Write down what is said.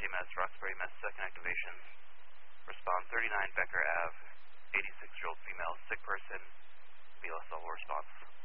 EMS, Roxbury, Mass. Second activation. Respond 39 Becker Ave, 86-year-old female, sick person, BLS level response.